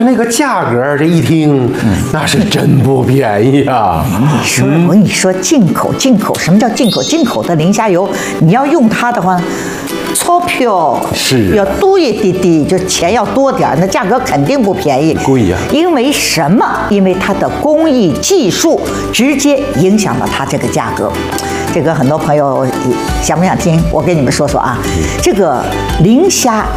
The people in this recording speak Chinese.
那个价格，这一听，那是真不便宜啊！ 我跟你说，进口，什么叫进口？进口的磷虾油，你要用它的话，钞票是要多一滴滴，就钱要多点，那价格肯定不便宜， 贵呀。 因为什么？因为它的工艺技术直接影响了它这个价格。这个很多朋友想不想听？我跟你们说说啊，这个磷虾